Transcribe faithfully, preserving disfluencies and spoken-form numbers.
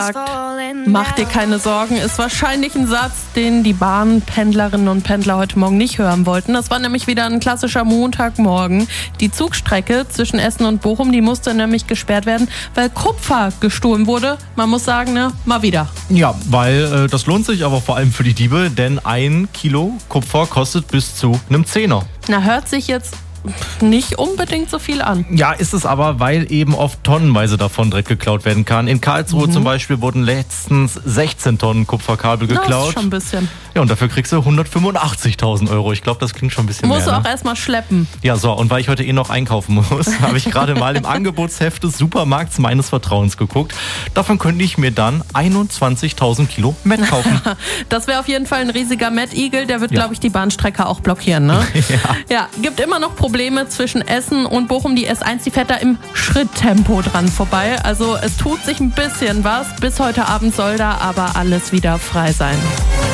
Mach dir keine Sorgen, ist wahrscheinlich ein Satz, den die Bahnpendlerinnen und Pendler heute Morgen nicht hören wollten. Das war nämlich wieder ein klassischer Montagmorgen. Die Zugstrecke zwischen Essen und Bochum, die musste nämlich gesperrt werden, weil Kupfer gestohlen wurde. Man muss sagen, ne, mal wieder. Ja, weil äh, das lohnt sich aber vor allem für die Diebe, denn ein Kilo Kupfer kostet bis zu einem Zehner. Na, hört sich jetzt nicht unbedingt so viel an. Ja, ist es aber, weil eben oft tonnenweise davon direkt geklaut werden kann. In Karlsruhe mhm. zum Beispiel wurden letztens sechzehn Tonnen Kupferkabel geklaut. Das ist schon ein bisschen. Ja, und dafür kriegst du hundertfünfundachtzigtausend Euro. Ich glaube, das klingt schon ein bisschen Musst mehr. Musst du ne? auch erstmal schleppen. Ja, so, und weil ich heute eh noch einkaufen muss, habe ich gerade mal im Angebotsheft des Supermarkts meines Vertrauens geguckt. Davon könnte ich mir dann einundzwanzigtausend Kilo Mett kaufen. Das wäre auf jeden Fall ein riesiger Mettigel. Der wird, ja. glaube ich, die Bahnstrecke auch blockieren. Ne? ja. ja, gibt immer noch Probleme zwischen Essen und Bochum. Die S eins, die fährt da im Schritttempo dran vorbei. Also es tut sich ein bisschen was. Bis heute Abend soll da aber alles wieder frei sein.